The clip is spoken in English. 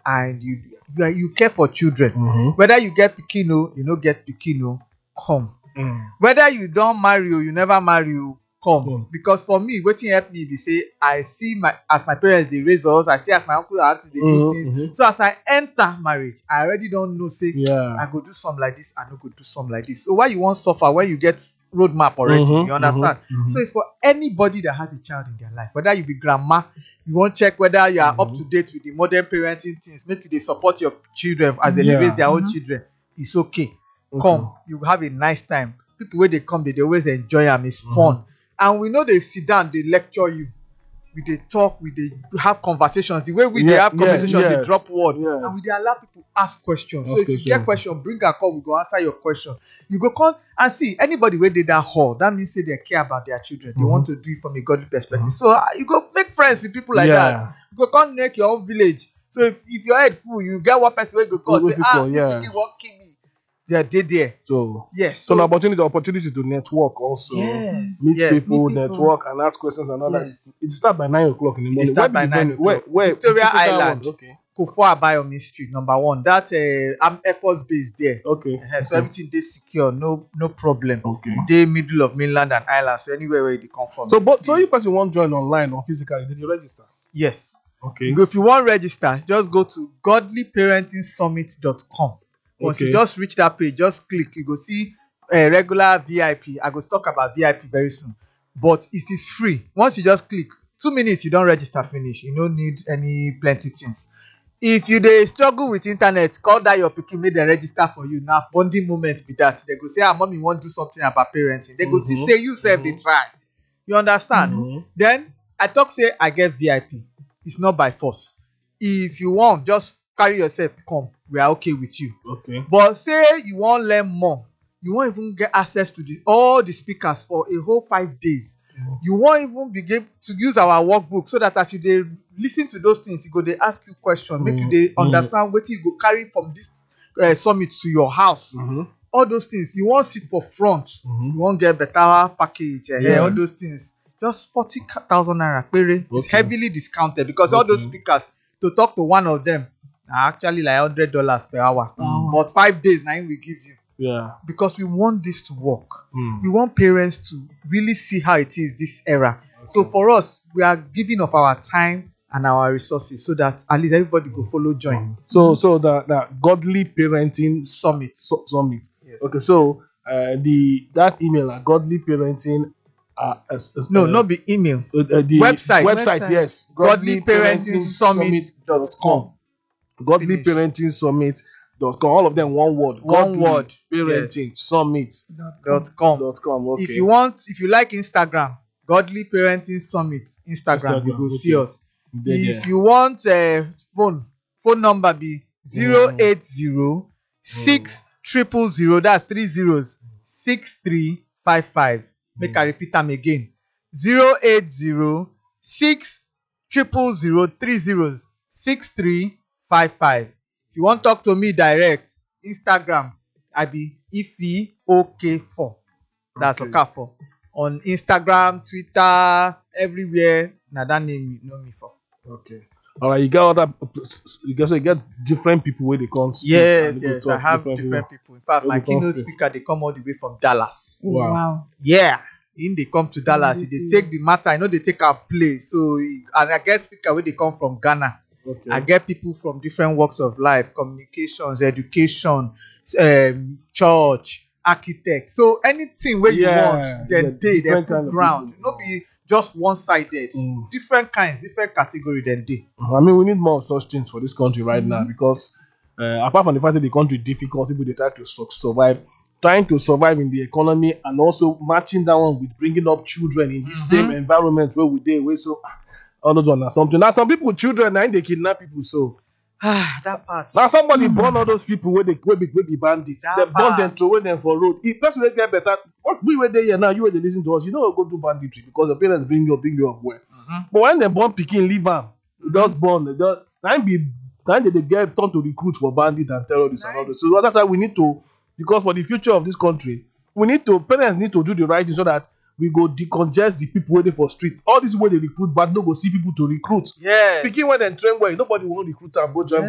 and you care for children, whether you get pikin o, you no get pikin o, come. Whether you don marry o, you never marry o, come. Because for me, wetin help me be say I see as my parents dey raise us, I see as my uncle and aunty dey do things. So as I enter marriage, I already don know say I go do some like this, I no go do some like this. So why you wan suffer when you get roadmap already? You understand? So it's for anybody that has a child in their life, whether you be grandma, you wan check whether you are up to date with the modern parenting things, make you dey support your children as they raise their own children. It's okay. Come, you have a nice time. People wey dey come, they always enjoy am. It's fun. And we know they sit down, they lecture you. We dey talk, we dey have conversations. The way we dey have conversations, they drop word. And we dey allow people ask questions. So if you get question, bring a call, we go answer your question. You go come and see anybody where they that hall. That means say they care about their children. They want to do it from a godly perspective. So you go make friends with people like that. You go come make your own village. So if your head full, you get one person where you go call, say, this won't kill me. They there. So yes. So an opportunity to network also. Meet people, network, and ask questions and all that. It starts by 9 o'clock in the morning. It starts by 9 o'clock. Where Victoria Island. Kofo Abayomi Street, number 1. That's Air Force Base there. So everything is secure, no problem. They middle of mainland and island, so anywhere where they come from. So if person want join online or physically, did you register? Yes. If you want register, just go to godlyparentingsummit.com. Once you just reach that page, just click. You go see regular VIP. I go talk about VIP very soon, but it is free. Once you just click, 2 minutes, you don't register, finish. You don't need any plenty things. If you dey struggle with internet, call that your pikin, make them register for you. Now bonding moment be that. They go say, mommy want do something about parenting. They go see say you self they try. You understand? Then I talk say I get VIP. It's not by force. If you want, just carry yourself, come. We are okay with you. But say you want learn more, you won't even get access to all the speakers for a whole 5 days. You won't even begin to use our workbook, so that as you listen to those things, you go they ask you questions, make you understand what you go carry from this summit to your house. All those things. You won't sit for front. You won't get better package. All those things. Just 40,000 naira. It's heavily discounted because all those speakers, to talk to one of them, actually like $100 per hour. But 5 days now we give you. Because we want this to work. We want parents to really see how it is this era. So for us, we are giving of our time and our resources so that at least everybody go follow join. So the Godly Parenting Summit. Summit. Yes. Okay, so that email Godly Parenting. No, not the email. The website, yes. godlyparentingsummit.com. godlyparentingsummit.com. All of them one word. Parenting summit.com. Okay. If you like Instagram, Godly Parenting Summit Instagram, you go see us. If you want phone number be 080-6000, that's 3 zeros, 6355. Make I repeat them again. 080-6000-30-6355. If you want to talk to me direct, Instagram, I be IFIOK4. That's Okafor. On Instagram, Twitter, everywhere. Now that name you know me for. Okay. All right, you get different people where they come. Yes, I have different people. In fact, my keynote speaker, they come all the way from Dallas. Wow. Yeah. They come to Dallas, they take the matter. I know they take our play. So, and I get speaker where they come from Ghana. I get people from different walks of life, communications, education, church, architect. So anything where you want, then they put ground. Not be just one-sided. Different kinds, different category than they. I mean, we need more of such things for this country right now because apart from the fact that the country is difficult, people they try to survive. Trying to survive in the economy and also matching that one with bringing up children in the same environment where we dey. So all those one are something. Now some people, children, now they kidnap people. So that part. Now somebody born all those people where they be bandits. They born them, throw them for road. If person they get better, what we were there here now, you were they listen to us. You know go do banditry because the parents bring you up well. But when they born picking, leave them. Just born. They get turned to recruit for bandits and terrorists and all that. So that's why we need to. Because for the future of this country, parents need to do the right thing so that we go decongest the people waiting for street. All this way they recruit, but no go see people to recruit. Yes. Speaking when they train well, nobody will recruit and go join